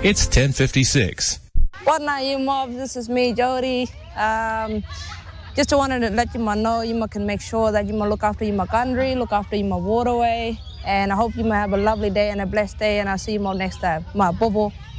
It's 10:56. What now, you mob? This is me, Jody. Just wanted to let you know you can make sure that you look after your country, look after your waterway, and I hope you have a lovely day and a blessed day, and I'll see you next time. My Bobo.